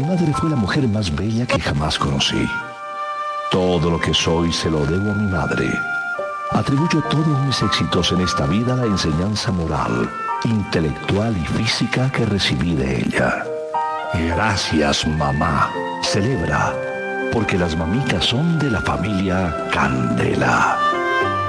madre fue la mujer más bella que jamás conocí. Todo lo que soy se lo debo a mi madre. Atribuyo todos mis éxitos en esta vida a la enseñanza moral, intelectual y física que recibí de ella. Gracias, mamá. Celebra, porque las mamitas son de la familia Candela.